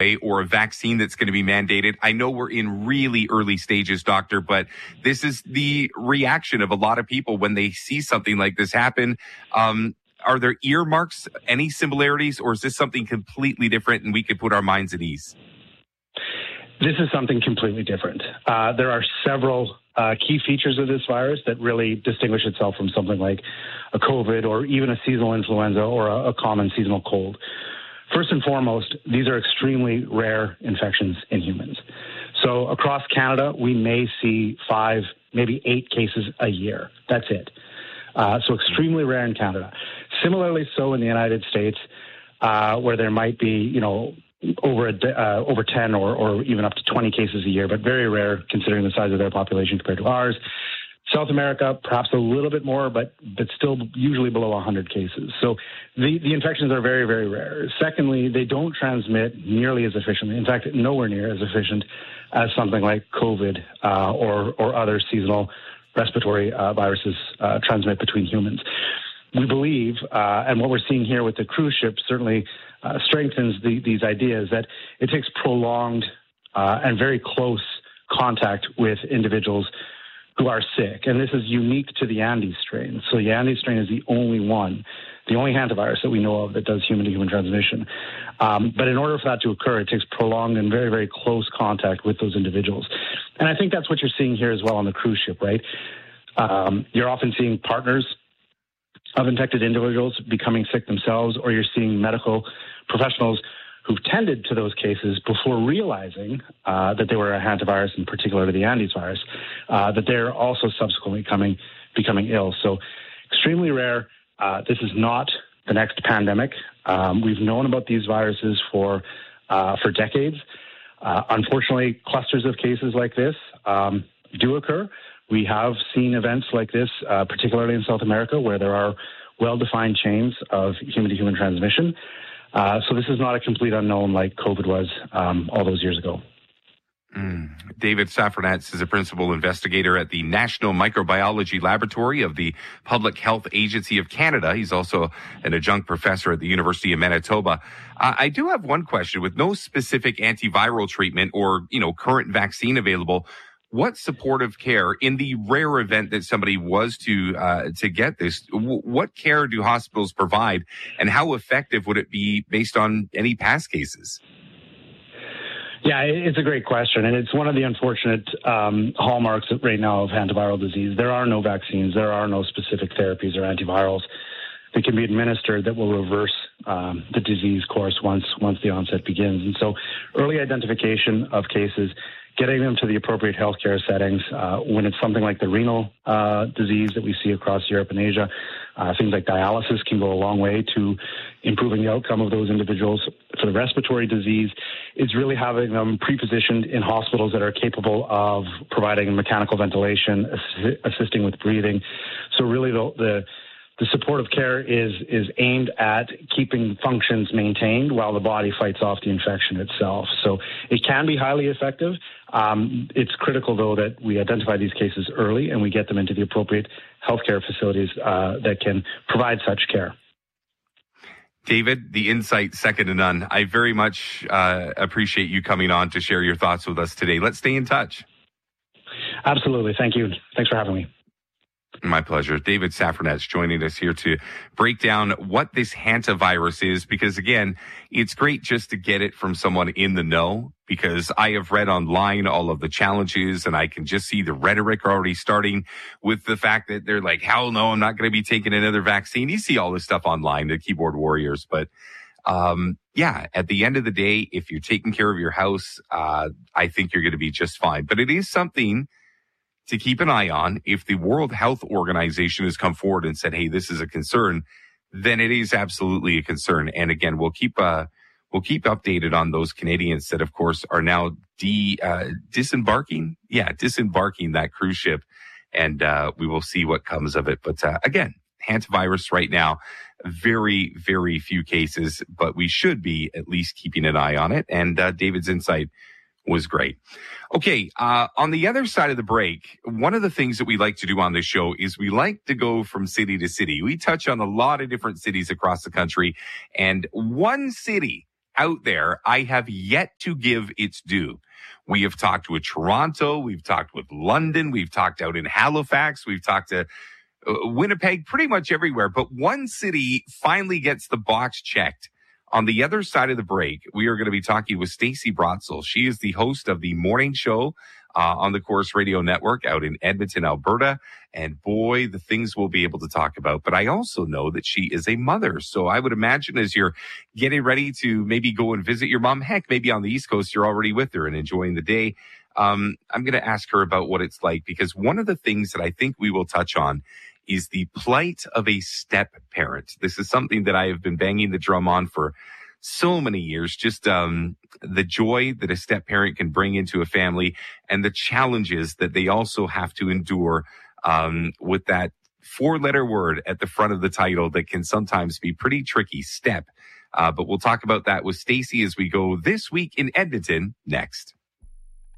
way or a vaccine that's going to be mandated. I know we're in really early stages, Doctor, but this is the reaction of a lot of people when they see something like this happen. Are there earmarks, any similarities, or is this something completely different and we could put our minds at ease? This is something completely different. There are several key features of this virus that really distinguish itself from something like a COVID or even a seasonal influenza or a common seasonal cold. First and foremost, these are extremely rare infections in humans. So across Canada, we may see 5, maybe 8 cases a year. That's it. So extremely rare in Canada. Similarly so in the United States, where there might be, over 10 or even up to 20 cases a year, but very rare considering the size of their population compared to ours. South America, perhaps a little bit more, but still usually below 100 cases. So the infections are very, very rare. Secondly, they don't transmit nearly as efficiently. In fact, nowhere near as efficient as something like COVID or other seasonal respiratory viruses transmit between humans. We believe, and what we're seeing here with the cruise ship certainly strengthens these ideas, that it takes prolonged and very close contact with individuals who are sick. And this is unique to the Andes strain. So the Andes strain is the only hantavirus that we know of that does human-to-human transmission. But in order for that to occur, it takes prolonged and very, very close contact with those individuals. And I think that's what you're seeing here as well on the cruise ship, right? You're often seeing partners of infected individuals becoming sick themselves, or you're seeing medical professionals who've tended to those cases before realizing that they were a hantavirus, in particular to the Andes virus, that they're also subsequently becoming ill. So extremely rare. This is not the next pandemic. We've known about these viruses for decades. Unfortunately, clusters of cases like this do occur. We have seen events like this, particularly in South America, where there are well-defined chains of human-to-human transmission. So this is not a complete unknown like COVID was all those years ago. David Safranetz is a principal investigator at the National Microbiology Laboratory of the Public Health Agency of Canada. He's also an adjunct professor at the University of Manitoba. I do have one question. With no specific antiviral treatment or, current vaccine available, what supportive care, in the rare event that somebody was to get this, what care do hospitals provide, and how effective would it be based on any past cases? Yeah, it's a great question, and it's one of the unfortunate hallmarks right now of hantaviral disease. There are no vaccines. There are no specific therapies or antivirals that can be administered that will reverse the disease course once the onset begins. And so early identification of cases, getting them to the appropriate healthcare settings, when it's something like the renal disease that we see across Europe and Asia, things like dialysis can go a long way to improving the outcome of those individuals. For the respiratory disease, it's really having them pre-positioned in hospitals that are capable of providing mechanical ventilation, assisting with breathing. So really the supportive care is aimed at keeping functions maintained while the body fights off the infection itself. So it can be highly effective. It's critical, though, that we identify these cases early and we get them into the appropriate healthcare facilities that can provide such care. David, the insight second to none. I very much appreciate you coming on to share your thoughts with us today. Let's stay in touch. Absolutely. Thank you. Thanks for having me. My pleasure. David Safranetz joining us here to break down what this hantavirus is, because again, it's great just to get it from someone in the know, because I have read online all of the challenges and I can just see the rhetoric already starting with the fact that they're like, hell no, I'm not going to be taking another vaccine. You see all this stuff online, the keyboard warriors. But at the end of the day, if you're taking care of your house, I think you're going to be just fine. But it is something to keep an eye on. If the World Health Organization has come forward and said, hey, this is a concern, then it is absolutely a concern. And again, we'll keep updated on those Canadians that, of course, are now disembarking that cruise ship. And we will see what comes of it. But again, hantavirus right now, very, very few cases, but we should be at least keeping an eye on it. And David's insight was great. Okay, on the other side of the break, one of the things that we like to do on this show is we like to go from city to city. We touch on a lot of different cities across the country, and one city out there I have yet to give its due. We have talked with Toronto. We've talked with London. We've talked out in Halifax. We've talked to Winnipeg, pretty much everywhere. But one city finally gets the box checked. On the other side of the break, we are going to be talking with Stacey Brotzel. She is the host of the morning show on the Corus Radio Network out in Edmonton, Alberta. And boy, the things we'll be able to talk about. But I also know that she is a mother. So I would imagine as you're getting ready to maybe go and visit your mom, heck, maybe on the East Coast, you're already with her and enjoying the day. I'm going to ask her about what it's like, because one of the things that I think we will touch on is the plight of a step parent. This is something that I have been banging the drum on for so many years, just the joy that a step parent can bring into a family and the challenges that they also have to endure with that 4-letter word at the front of the title that can sometimes be pretty tricky, step. But we'll talk about that with Stacey as we go this week in Edmonton next.